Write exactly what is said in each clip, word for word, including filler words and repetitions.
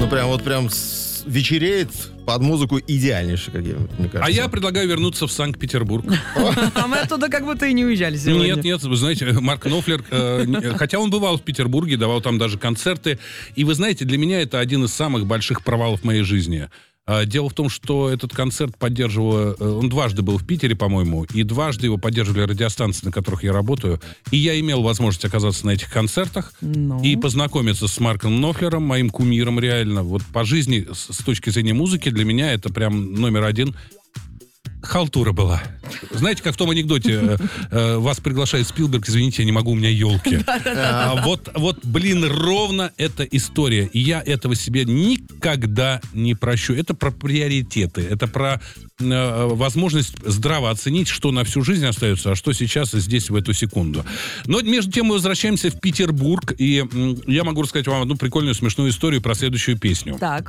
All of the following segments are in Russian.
Ну, прям вот прям вечереет под музыку идеальнейший, как я, мне кажется. А я предлагаю вернуться в Санкт-Петербург. А мы оттуда как будто и не уезжали сегодня. Нет, нет, вы знаете, Марк Knopfler, э, хотя он бывал в Петербурге, давал там даже концерты, и вы знаете, для меня это один из самых больших провалов в моей жизни. Дело в том, что этот концерт поддерживал... Он дважды был в Питере, по-моему, и дважды его поддерживали радиостанции, на которых я работаю. И я имел возможность оказаться на этих концертах ну. и познакомиться с Марком Knopfler'ом, моим кумиром реально. Вот по жизни, с точки зрения музыки, для меня это прям номер один. Халтура была. Знаете, как в том анекдоте, э, э, вас приглашает Спилберг, извините, я не могу, у меня елки. А вот, вот, блин, ровно эта история. И я этого себе никогда не прощу. Это про приоритеты, это про э, возможность здраво оценить, что на всю жизнь остается, а что сейчас здесь в эту секунду. Но между тем мы возвращаемся в Петербург, и э, я могу рассказать вам одну прикольную, смешную историю про следующую песню. Так.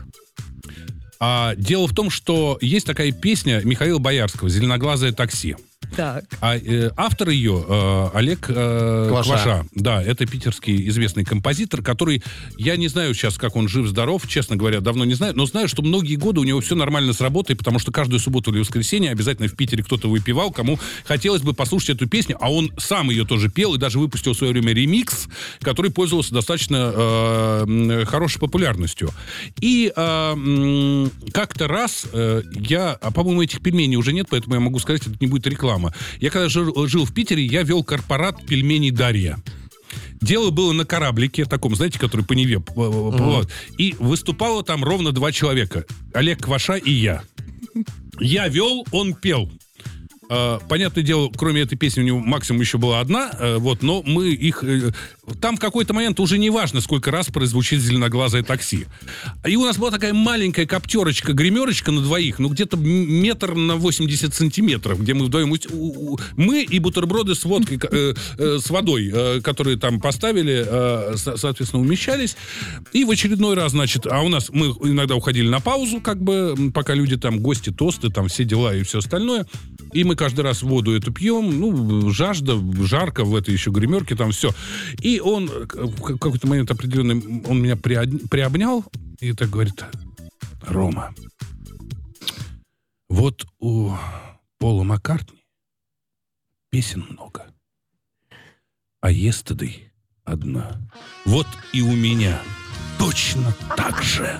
А, дело в том, что есть такая песня Михаила Боярского «Зеленоглазое такси». Так. А э, автор ее э, Олег э, Кваша. Кваша. Да, это питерский известный композитор, который, я не знаю сейчас, как он жив-здоров, честно говоря, давно не знаю, но знаю, что многие годы у него все нормально с работой, потому что каждую субботу или воскресенье обязательно в Питере кто-то выпивал, кому хотелось бы послушать эту песню, а он сам ее тоже пел и даже выпустил в свое время ремикс, который пользовался достаточно э, хорошей популярностью. И э, как-то раз э, я, а, по-моему, этих пельменей уже нет, поэтому я могу сказать, это не будет реклама. Я когда жил, жил в Питере, я вел корпорат пельменей «Дарья». Дело было на кораблике, таком, знаете, который по Неве плывал. Mm-hmm. И выступало там ровно два человека. Олег Кваша и я. Я вел, он пел. Uh, понятное дело, кроме этой песни у него максимум еще была одна, uh, вот, но мы их... Uh, там в какой-то момент уже не важно, сколько раз прозвучит «Зеленоглазое такси». И у нас была такая маленькая коптерочка, гримерочка на двоих, ну, где-то метр на восемьдесят сантиметров, где мы вдвоем... Мы и бутерброды с водкой, э, э, с водой, э, которые там поставили, э, со- соответственно, умещались. И в очередной раз, значит, а у нас... Мы иногда уходили на паузу, как бы, пока люди там, гости, тосты, там, все дела и все остальное. И мы каждый раз воду эту пьем, ну, жажда, жарко в этой еще гримерке, там все. И он в какой-то момент определенный, он меня приобнял и так говорит: Рома, вот у Пола Маккартни песен много, а Yesterday одна. Вот и у меня точно так же.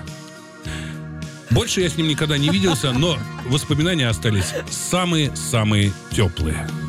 Больше я с ним никогда не виделся, но воспоминания остались самые-самые теплые.